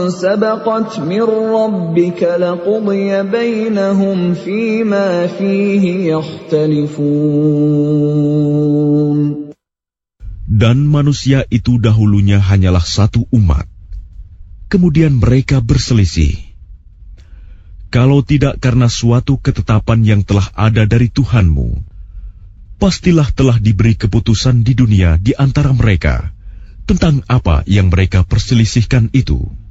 سبقت من ربك لقضي بينهم فيما فيه يختلفون. Dan manusia itu dahulunya hanyalah satu umat. Kemudian mereka berselisih. Kalau tidak karena suatu ketetapan yang telah ada dari Tuhanmu, pastilah telah diberi keputusan di dunia di antara mereka tentang apa yang mereka perselisihkan itu.